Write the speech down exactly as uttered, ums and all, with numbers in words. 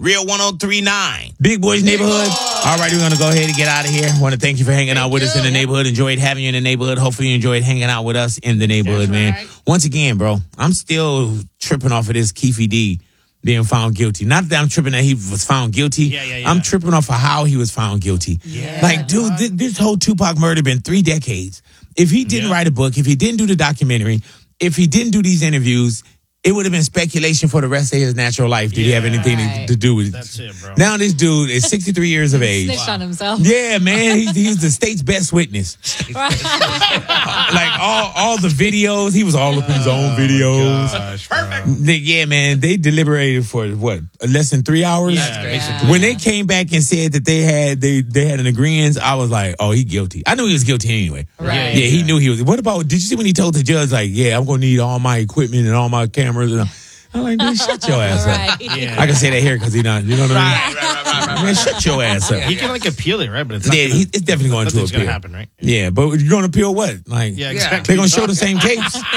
Real one oh three point nine. Big Boys Neighborhood. All right, we're going to go ahead and get out of here. Want to thank you for hanging out with us in the neighborhood. Enjoyed having you in the neighborhood. Hopefully you enjoyed hanging out with us in the neighborhood, man. Once again, bro, I'm still tripping off of this Keefe D being found guilty. Not that I'm tripping that he was found guilty. Yeah, yeah, yeah. I'm tripping off of how he was found guilty. Yeah, like, dude, this, this whole Tupac murder been three decades. If he didn't Yeah. write a book, if he didn't do the documentary, if he didn't do these interviews, it would have been speculation for the rest of his natural life. Did he have anything Right. to, to do with it? That's it, bro. Now this dude is sixty-three years of age. Snitched on himself. Yeah, man, he's, he's the state's best witness. Like all, all the videos, he was all up in his own videos. Gosh, bro. They- yeah, man, they deliberated for what, less than three hours. Yeah, great. basically. When they came back and said that they had they they had an agreement, I was like, oh, he guilty. I knew he was guilty anyway. Right. Yeah, he knew he was. What about? Did you see when he told the judge like, yeah, I'm gonna need all my equipment and all my cameras? And I'm like, man, shut your ass up. Right. Yeah. I can say that here because he not. You know what I Right, mean? right, right, right, right. Man, shut your ass up. He can like appeal it, right? But it's not Yeah, gonna, he, it's definitely going to nothing's appeal. gonna happen, right? Yeah, but you're going to appeal what? Like, Yeah, Yeah. exactly. they're going to show the same tapes.